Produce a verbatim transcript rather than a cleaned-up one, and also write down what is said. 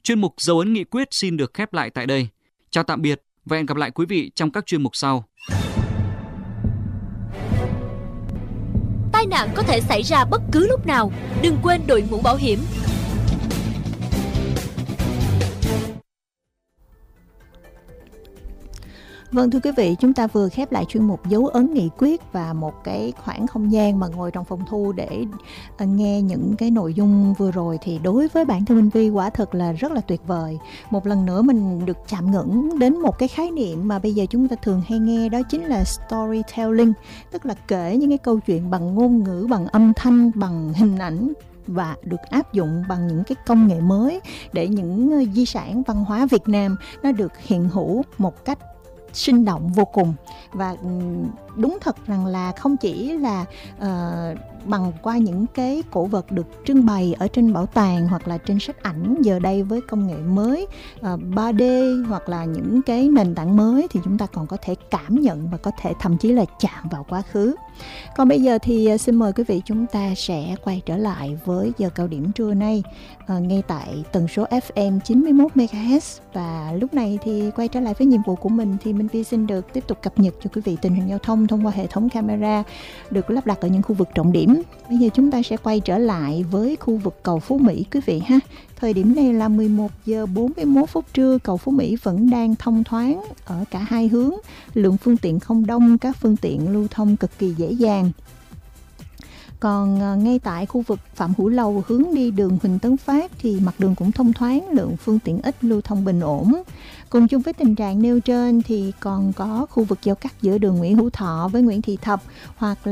Chuyên mục Dấu ấn nghị quyết xin được khép lại tại đây. Chào tạm biệt và hẹn gặp lại quý vị trong các chuyên mục sau. Tai nạn có thể xảy ra bất cứ lúc nào. Đừng quên đội mũ bảo hiểm. Vâng, thưa quý vị, chúng ta vừa khép lại chuyên mục Dấu ấn nghị quyết và một cái khoảng không gian mà ngồi trong phòng thu để nghe những cái nội dung vừa rồi thì đối với bản thân Minh Vi quả thật là rất là tuyệt vời. Một lần nữa mình được chạm ngưỡng đến một cái khái niệm mà bây giờ chúng ta thường hay nghe, đó chính là storytelling, tức là kể những cái câu chuyện bằng ngôn ngữ, bằng âm thanh, bằng hình ảnh và được áp dụng bằng những cái công nghệ mới để những di sản văn hóa Việt Nam nó được hiện hữu một cách sinh động vô cùng. Và đúng thật rằng là không chỉ là uh, bằng qua những cái cổ vật được trưng bày ở trên bảo tàng hoặc là trên sách ảnh, giờ đây với công nghệ mới uh, ba D hoặc là những cái nền tảng mới thì chúng ta còn có thể cảm nhận và có thể thậm chí là chạm vào quá khứ. Còn bây giờ thì uh, xin mời quý vị chúng ta sẽ quay trở lại với giờ cao điểm trưa nay uh, ngay tại tần số ép em chín mươi mốt mê ga héc. Và lúc này thì quay trở lại với nhiệm vụ của mình thì Minh Vi xin được tiếp tục cập nhật cho quý vị tình hình giao thông thông qua hệ thống camera được lắp đặt ở những khu vực trọng điểm. Bây giờ chúng ta sẽ quay trở lại với khu vực cầu Phú Mỹ quý vị ha. Thời điểm này là mười một giờ bốn mươi mốt phút trưa, cầu Phú Mỹ vẫn đang thông thoáng ở cả hai hướng. Lượng phương tiện không đông, các phương tiện lưu thông cực kỳ dễ dàng. Còn ngay tại khu vực Phạm Hữu Lầu hướng đi đường Huỳnh Tấn Phát thì mặt đường cũng thông thoáng, lượng phương tiện ít, lưu thông bình ổn. Cùng chung với tình trạng nêu trên thì còn có khu vực giao cắt giữa đường Nguyễn Hữu Thọ với Nguyễn Thị Thập hoặc là